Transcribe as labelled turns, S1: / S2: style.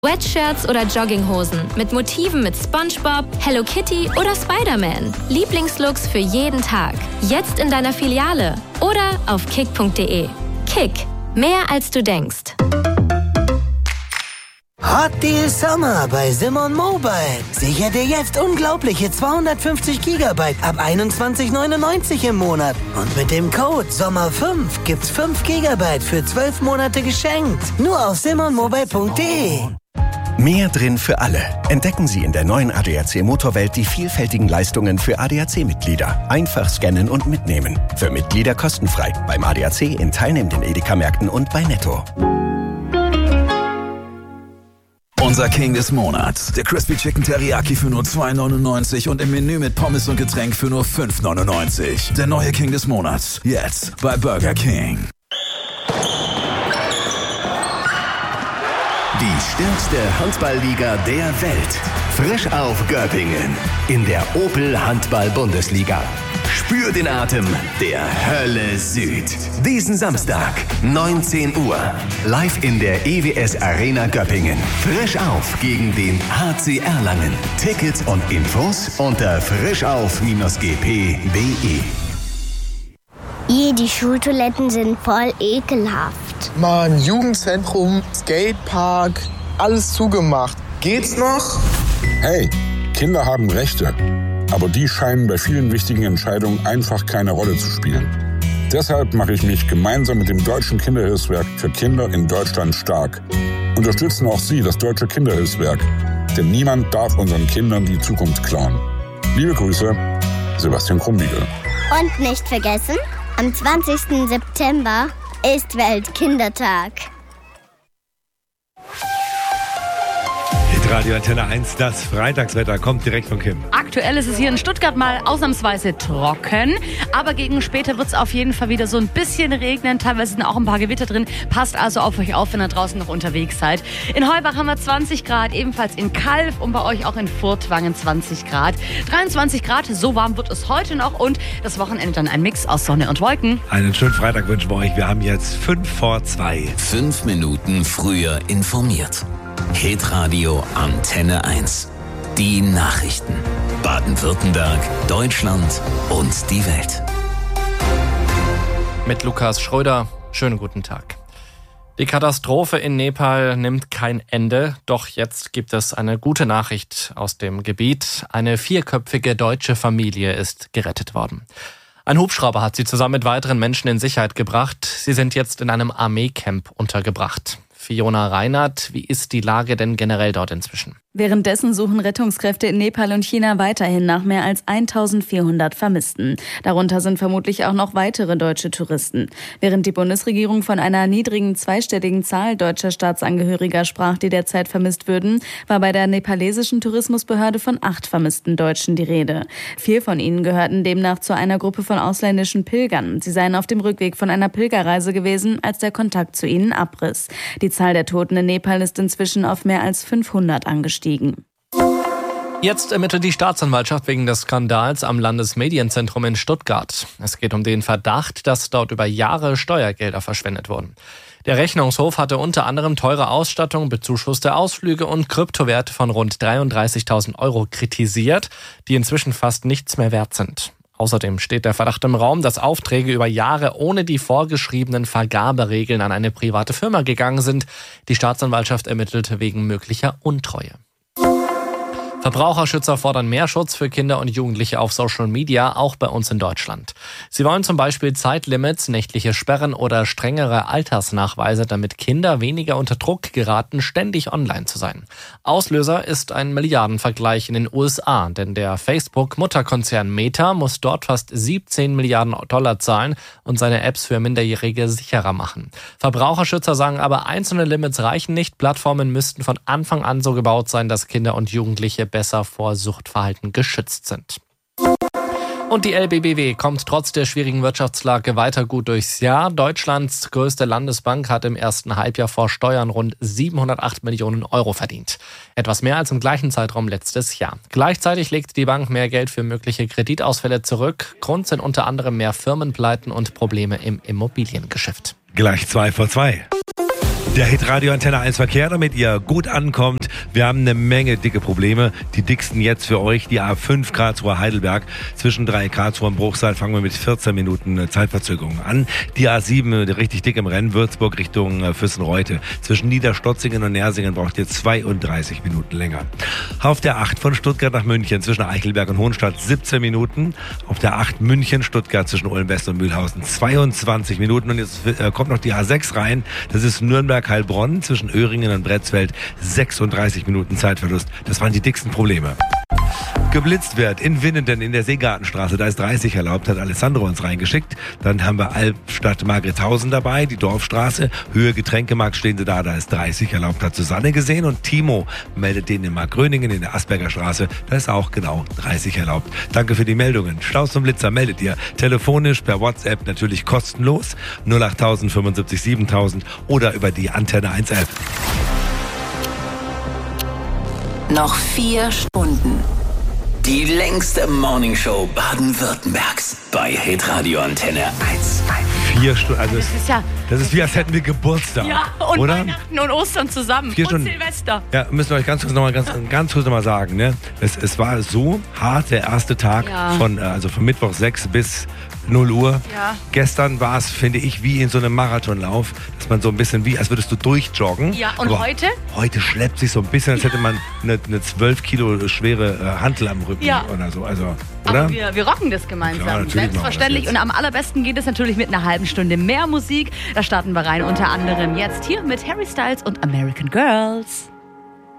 S1: Sweatshirts oder Jogginghosen mit Motiven mit SpongeBob, Hello Kitty oder Spider-Man. Lieblingslooks für jeden Tag. Jetzt in deiner Filiale oder auf kick.de. Kick. Mehr als du denkst.
S2: Hot Deal Summer bei Simon Mobile. Sicher dir jetzt unglaubliche 250 GB ab 21,99 im Monat. Und mit dem Code SOMMER5 gibt's 5 GB für 12 Monate geschenkt. Nur auf simonmobile.de.
S3: Mehr drin für alle. Entdecken Sie in der neuen ADAC Motorwelt die vielfältigen Leistungen für ADAC-Mitglieder. Einfach scannen und mitnehmen. Für Mitglieder kostenfrei. Beim ADAC in teilnehmenden Edeka-Märkten und bei Netto.
S4: Unser King des Monats. Der Crispy Chicken Teriyaki für nur 2,99 und im Menü mit Pommes und Getränk für nur 5,99. Der neue King des Monats. Jetzt bei Burger King.
S5: Die stärkste Handballliga der Welt. Frisch auf Göppingen. In der Opel Handball-Bundesliga. Spür den Atem der Hölle Süd. Diesen Samstag, 19 Uhr. Live in der EWS Arena Göppingen. Frisch auf gegen den HC Erlangen. Tickets und Infos unter frischauf-gp.de.
S6: Die Schultoiletten sind voll ekelhaft.
S7: Mann, Jugendzentrum, Skatepark, alles zugemacht. Geht's noch?
S8: Hey, Kinder haben Rechte. Aber die scheinen bei vielen wichtigen Entscheidungen einfach keine Rolle zu spielen. Deshalb mache ich mich gemeinsam mit dem Deutschen Kinderhilfswerk für Kinder in Deutschland stark. Unterstützen auch Sie das Deutsche Kinderhilfswerk. Denn niemand darf unseren Kindern die Zukunft klauen. Liebe Grüße, Sebastian Krumbiegel.
S6: Und nicht vergessen, am 20. September ist Weltkindertag.
S9: Radio Antenne 1, das Freitagswetter kommt direkt von Kim.
S10: Aktuell ist es hier in Stuttgart mal ausnahmsweise trocken, aber gegen später wird es auf jeden Fall wieder so ein bisschen regnen, teilweise sind auch ein paar Gewitter drin. Passt also auf euch auf, wenn ihr draußen noch unterwegs seid. In Heubach haben wir 20 Grad, ebenfalls in Calw und bei euch auch in Furtwangen 20 Grad. 23 Grad, so warm wird es heute noch und das Wochenende dann ein Mix aus Sonne und Wolken.
S9: Einen schönen Freitag wünschen wir euch. Wir haben jetzt 5:02.
S4: 5 Minuten früher informiert. Hitradio Antenne 1. Die Nachrichten. Baden-Württemberg, Deutschland und die Welt.
S11: Mit Lukas Schröder. Schönen guten Tag. Die Katastrophe in Nepal nimmt kein Ende. Doch jetzt gibt es eine gute Nachricht aus dem Gebiet. Eine 4-köpfige deutsche Familie ist gerettet worden. Ein Hubschrauber hat sie zusammen mit weiteren Menschen in Sicherheit gebracht. Sie sind jetzt in einem Armeecamp untergebracht. Fiona Reinhardt, wie ist die Lage denn generell dort inzwischen?
S12: Währenddessen suchen Rettungskräfte in Nepal und China weiterhin nach mehr als 1400 Vermissten. Darunter sind vermutlich auch noch weitere deutsche Touristen. Während die Bundesregierung von einer niedrigen zweistelligen Zahl deutscher Staatsangehöriger sprach, die derzeit vermisst würden, war bei der nepalesischen Tourismusbehörde von 8 vermissten Deutschen die Rede. 4 von ihnen gehörten demnach zu einer Gruppe von ausländischen Pilgern. Sie seien auf dem Rückweg von einer Pilgerreise gewesen, als der Kontakt zu ihnen abriss. Die Zahl der Toten in Nepal ist inzwischen auf mehr als 500 angestiegen.
S11: Jetzt ermittelt die Staatsanwaltschaft wegen des Skandals am Landesmedienzentrum in Stuttgart. Es geht um den Verdacht, dass dort über Jahre Steuergelder verschwendet wurden. Der Rechnungshof hatte unter anderem teure Ausstattung, bezuschusste Ausflüge und Kryptowerte von rund 33.000 € kritisiert, die inzwischen fast nichts mehr wert sind. Außerdem steht der Verdacht im Raum, dass Aufträge über Jahre ohne die vorgeschriebenen Vergaberegeln an eine private Firma gegangen sind. Die Staatsanwaltschaft ermittelt wegen möglicher Untreue. Verbraucherschützer fordern mehr Schutz für Kinder und Jugendliche auf Social Media, auch bei uns in Deutschland. Sie wollen zum Beispiel Zeitlimits, nächtliche Sperren oder strengere Altersnachweise, damit Kinder weniger unter Druck geraten, ständig online zu sein. Auslöser ist ein Milliardenvergleich in den USA, denn der Facebook-Mutterkonzern Meta muss dort fast 17 Milliarden $ zahlen und seine Apps für Minderjährige sicherer machen. Verbraucherschützer sagen aber, einzelne Limits reichen nicht. Plattformen müssten von Anfang an so gebaut sein, dass Kinder und Jugendliche besser vor Suchtverhalten geschützt sind. Und die LBBW kommt trotz der schwierigen Wirtschaftslage weiter gut durchs Jahr. Deutschlands größte Landesbank hat im ersten Halbjahr vor Steuern rund 708 Millionen € verdient. Etwas mehr als im gleichen Zeitraum letztes Jahr. Gleichzeitig legt die Bank mehr Geld für mögliche Kreditausfälle zurück. Grund sind unter anderem mehr Firmenpleiten und Probleme im Immobiliengeschäft.
S9: Gleich 2:02. Der Hitradio Antenne 1 Verkehr, damit ihr gut ankommt. Wir haben eine Menge dicke Probleme. Die dicksten jetzt für euch, die A5 Karlsruhe-Heidelberg. Zwischen 3 Karlsruhe und Bruchsal fangen wir mit 14 Minuten Zeitverzögerung an. Die A7 richtig dick im Rennen, Würzburg Richtung Füssenreute. Zwischen Niederstotzingen und Nersingen braucht ihr 32 Minuten länger. Auf der 8 von Stuttgart nach München zwischen Eichelberg und Hohenstadt 17 Minuten. Auf der 8 München-Stuttgart zwischen Ulm-West und Mühlhausen 22 Minuten. Und jetzt kommt noch die A6 rein. Das ist Nürnberg-Heilbronn zwischen Öhringen und Bretzfeld 36 Minuten Zeitverlust. Das waren die dicksten Probleme. Geblitzt wird in Winnenden in der Seegartenstraße, da ist 30 erlaubt, hat Alessandro uns reingeschickt. Dann haben wir Albstadt Margrethausen dabei, die Dorfstraße, Höhe Getränkemarkt stehen sie da ist 30 erlaubt, hat Susanne gesehen. Und Timo meldet den in Markgröningen in der Asperger Straße, da ist auch genau 30 erlaubt. Danke für die Meldungen. Staus zum Blitzer meldet ihr telefonisch, per WhatsApp natürlich kostenlos, 08000 75 7000 oder über die Antenne 1 App.
S13: Noch 4 Stunden. Die längste Morningshow Baden-Württembergs bei Hitradio Antenne 1.
S9: 4 Stunden, also das ist wie als hätten wir Geburtstag.
S10: Ja, und
S9: oder?
S10: Weihnachten und Ostern zusammen.
S9: 4
S10: und
S9: Stunden.
S10: Silvester.
S9: Ja, müssen wir euch ganz kurz noch mal sagen. Ne? Es war so hart, der erste Tag von Mittwoch 6 bis 0 Uhr.
S10: Ja.
S9: Gestern war es, finde ich, wie in so einem Marathonlauf, dass man so ein bisschen als würdest du durchjoggen.
S10: Ja, und
S9: aber
S10: heute?
S9: Heute schleppt sich so ein bisschen, als hätte man eine 12 Kilo schwere Hantel am Rücken oder so. Also, oder?
S10: Aber wir rocken das gemeinsam.
S9: Klar, natürlich
S10: selbstverständlich. Und am allerbesten geht es natürlich mit einer halben Stunde mehr Musik. Da starten wir rein unter anderem jetzt hier mit Harry Styles und American Girls.